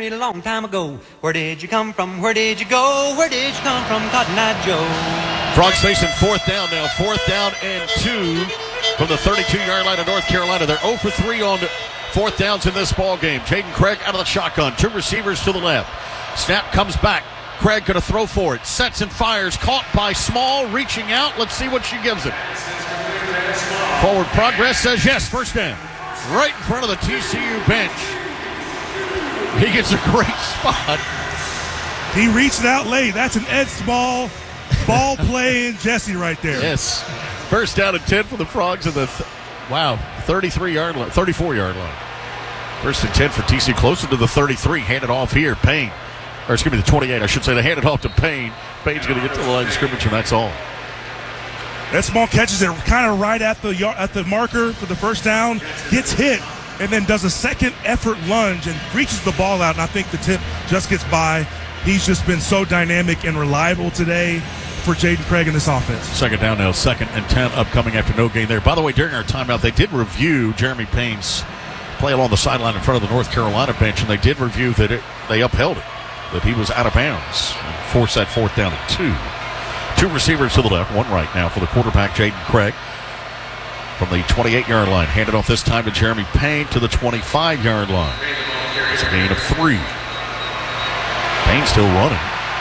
very long time ago. Where did you come from? Where did you go? Where did you come from, Cotton Eye Joe? Frogs facing fourth down now. 4th down and 2 from the 32-yard line of North Carolina. They're 0 for 3 on fourth downs in this ball game. Jaden Craig out of the shotgun. 2 receivers to the left. Snap comes back. Craig going to throw for it. Sets and fires. Caught by Small. Reaching out. Let's see what she gives him. Forward progress says yes. First down. Right in front of the TCU bench. He gets a great spot. He reached it out late. That's an Ed Small ball playing Jesse right there. Yes. First down and 10 for the Frogs at the 33-yard line, 34-yard line. First and 10 for TCU, closer to the 33. Handed off here. Payne. Or excuse me, the 28, I should say. They hand it off to Payne. Payne's going to get to the line of scrimmage, and that's all. That Small catches it kind of right at the marker for the first down, gets hit, and then does a second effort lunge and reaches the ball out, and I think the tip just gets by. He's just been so dynamic and reliable today for Jaden Craig in this offense. Second down now, 2nd and 10 upcoming after no gain there. By the way, during our timeout, they did review Jeremy Payne's play along the sideline in front of the North Carolina bench, and they did review that they upheld it, that he was out of bounds and forced that 4th down and 2. 2 receivers to the left, 1 right now for the quarterback, Jaden Craig. From the 28-yard line, handed off this time to Jeremy Payne to the 25-yard line. It's a gain of 3. Payne still running.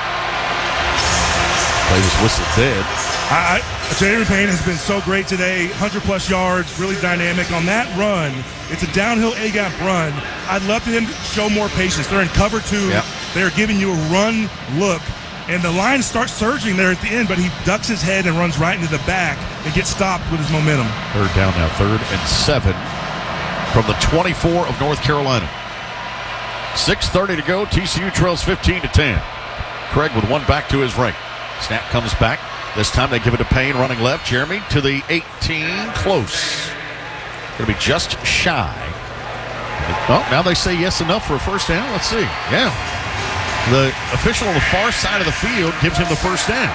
Play was whistled dead. Jeremy Payne has been so great today, 100-plus yards, really dynamic. On that run, it's a downhill A-gap run. I'd love for him to show more patience. They're in cover 2. Yep. They're giving you a run look. And the line starts surging there at the end, but he ducks his head and runs right into the back and gets stopped with his momentum. Third down now, 3rd and 7 from the 24 of North Carolina. 6:30 to go. TCU trails 15-10. Craig with 1 back to his right. Snap comes back. This time they give it to Payne running left. Jeremy to the 18. Close. Going to be just shy. Well, now they say yes enough for a first down. Let's see. Yeah. The official on the far side of the field gives him the first down.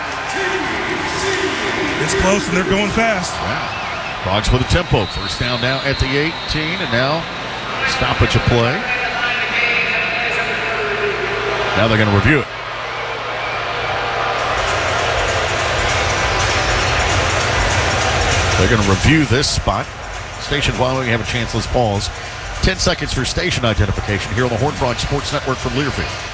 It's close, and they're going fast. Wow. Frogs with a tempo. First down now at the 18, and now stoppage of play. Now they're going to review it. They're going to review this spot. Stations, while we have a chanceless pause. 10 seconds for station identification here on the Horned Frog Sports Network from Learfield.